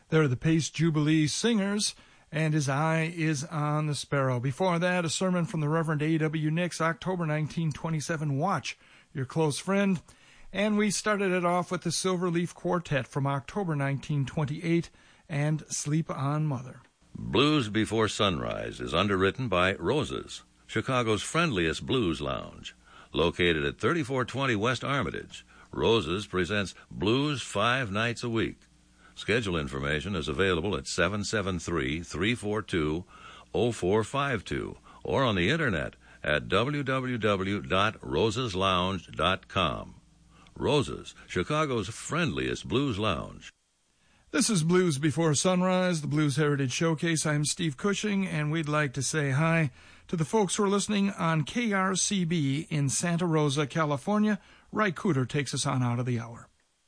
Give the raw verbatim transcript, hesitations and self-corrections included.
They're the Pace Jubilee Singers, and His Eye is on the Sparrow. Before that, a sermon from the Reverend A W Nix, October nineteen twenty-seven, Watch Your Close Friend. And we started it off with the Silverleaf Quartet from October nineteen twenty-eight, and Sleep On Mother. Blues Before Sunrise is underwritten by Roses, Chicago's friendliest blues lounge. Located at thirty-four twenty West Armitage, Roses presents blues five nights a week. Schedule information is available at seven seven three, three four two, zero four five two or on the internet at w w w dot roses lounge dot com. Roses, Chicago's friendliest blues lounge. This is Blues Before Sunrise, the Blues Heritage Showcase. I'm Steve Cushing, and we'd like to say hi to the folks who are listening on K R C B in Santa Rosa, California. Ry Cooter takes us on out of the hour.